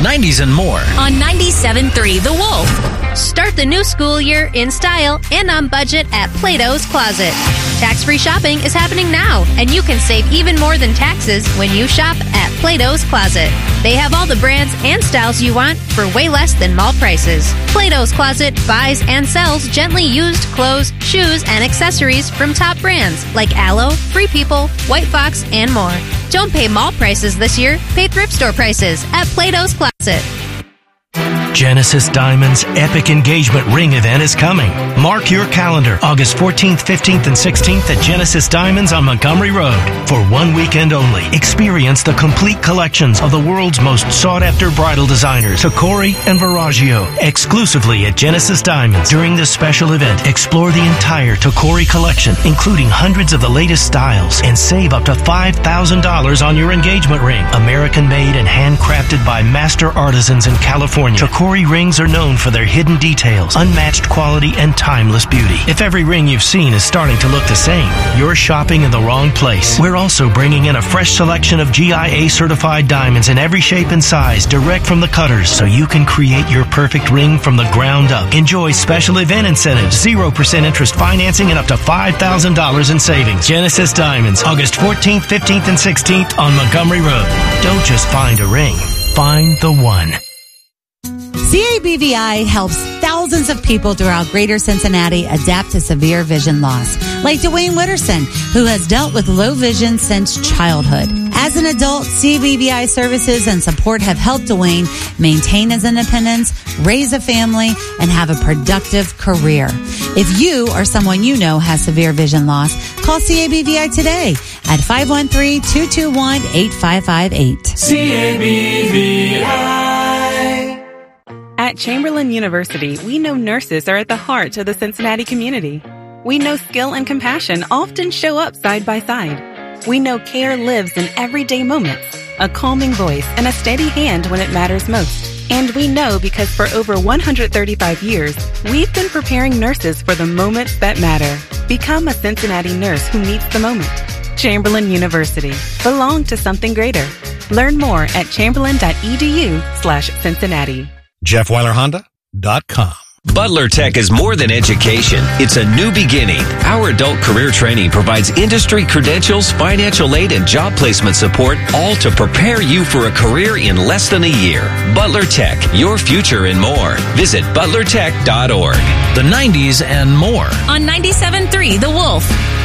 90s and more. On 97.3 The Wolf. Start the new school year in style and on budget at Plato's Closet. Tax-free shopping is happening now, and you can save even more than taxes when you shop at Plato's Closet. They have all the brands and styles you want for way less than mall prices. Plato's Closet buys and sells gently used clothes, shoes, and accessories from top brands like Aloe, Free People, White Fox, and more. Don't pay mall prices this year. Pay thrift store prices at Plato's Closet. Genesis Diamonds' epic engagement ring event is coming. Mark your calendar, August 14th, 15th, and 16th at Genesis Diamonds on Montgomery Road. For 1 weekend only, experience the complete collections of the world's most sought-after bridal designers, Tacori and Verragio, exclusively at Genesis Diamonds. During this special event, explore the entire Tacori collection, including hundreds of the latest styles, and save up to $5,000 on your engagement ring. American-made and handcrafted by master artisans in California, Tacori rings are known for their hidden details, unmatched quality, and timeless beauty. If every ring you've seen is starting to look the same, you're shopping in the wrong place. We're also bringing in a fresh selection of GIA certified diamonds in every shape and size, direct from the cutters, so you can create your perfect ring from the ground up. Enjoy special event incentives, 0% interest financing, and up to $5,000 in savings. Genesis Diamonds, August 14th, 15th, and 16th on Montgomery Road. Don't just find a ring, find the one. CABVI helps thousands of people throughout Greater Cincinnati adapt to severe vision loss, like Dwayne Witterson, who has dealt with low vision since childhood. As an adult, CABVI services and support have helped Dwayne maintain his independence, raise a family, and have a productive career. If you or someone you know has severe vision loss, call CABVI today at 513-221-8558. CABVI. At Chamberlain University, we know nurses are at the heart of the Cincinnati community. We know skill and compassion often show up side by side. We know care lives in everyday moments, a calming voice and a steady hand when it matters most. And we know because for over 135 years, we've been preparing nurses for the moments that matter. Become a Cincinnati nurse who meets the moment. Chamberlain University. Belong to something greater. Learn more at chamberlain.edu/Cincinnati. JeffWeilerHonda.com. Butler Tech is more than education. It's a new beginning. Our adult career training provides industry credentials, financial aid, and job placement support, all to prepare you for a career in less than a year. Butler Tech, your future and more. Visit butlertech.org. The 90s and more. On 97.3 The Wolf.